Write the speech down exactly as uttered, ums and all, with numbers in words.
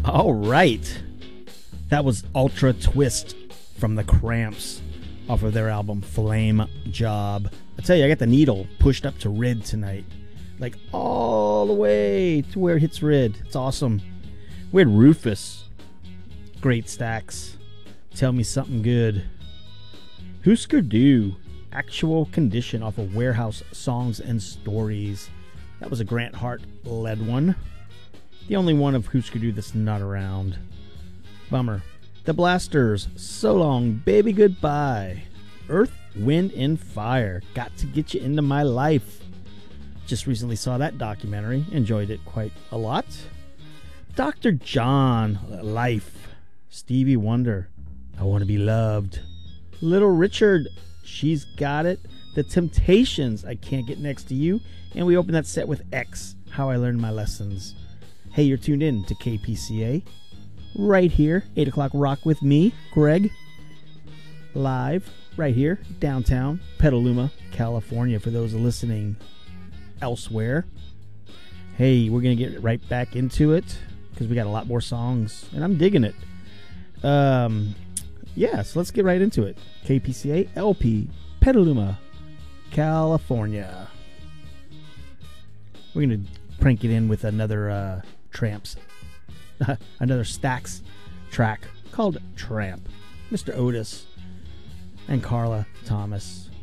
All right. That was Ultra Twist from the Cramps off of their album Flame Job. I tell you, I got the needle pushed up to red tonight. Like all the way to where it hits red. It's awesome. We had Rufus. Great Stacks. Tell Me Something Good. Husker Du. Actual Condition off of Warehouse Songs and Stories. That was a Grant Hart led one. The only one of Husker Du that's not around. Bummer. The Blasters. So Long, Baby Goodbye. Earth, Wind, and Fire. Got to Get You Into My Life. Just recently saw that documentary. Enjoyed it quite a lot. Doctor John. Life. Stevie Wonder. I Want to Be Loved. Little Richard. She's Got It. The Temptations. I Can't Get Next to You. And we open that set with X. How I Learned My Lessons. Hey, you're tuned in to K P C A. Right here. eight o'clock rock with me, Greg. Live. Right here. Downtown. Petaluma, California. For those listening elsewhere. Hey, we're going to get right back into it. Because we got a lot more songs. And I'm digging it. Um... Yeah, so let's get right into it. K P C A L P, Petaluma, California. We're going to prank it in with another uh, Tramps, another Stax track called Tramp. Mister Otis and Carla Thomas.